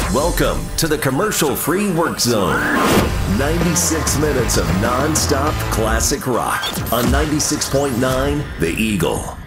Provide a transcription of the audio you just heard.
Welcome to the commercial-free work zone. 96 minutes of non-stop classic rock on 96.9 The Eagle.